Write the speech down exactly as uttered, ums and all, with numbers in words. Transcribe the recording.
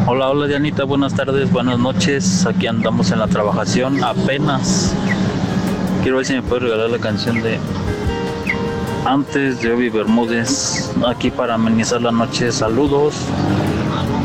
Hola, hola Dianita, buenas tardes, buenas noches. Aquí andamos en la trabajación apenas. Quiero ver si me puedes regalar la canción de Antes de Obi Bermúdez, aquí para amenizar la noche. Saludos.